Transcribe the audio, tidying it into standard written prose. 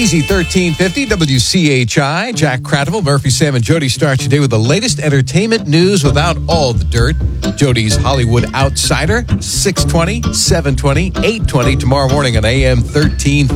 Easy 1350 WCHI. Jack Cradival, Murphy, Sam, and Jody start your day with the latest entertainment news without all the dirt. Jody's Hollywood Outsider, 620, 720, 820 tomorrow morning on AM 1350.